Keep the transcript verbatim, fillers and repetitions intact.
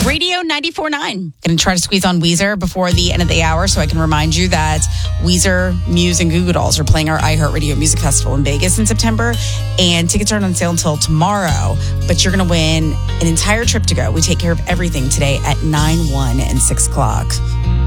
Radio ninety-four point nine. Going to try to squeeze on Weezer before the end of the hour so I can remind you that Weezer, Muse, and Goo Goo Dolls are playing our iHeartRadio Music Festival in Vegas in September. And tickets aren't on sale until tomorrow. But you're going to win an entire trip to go. We take care of everything today at nine, one, and six o'clock.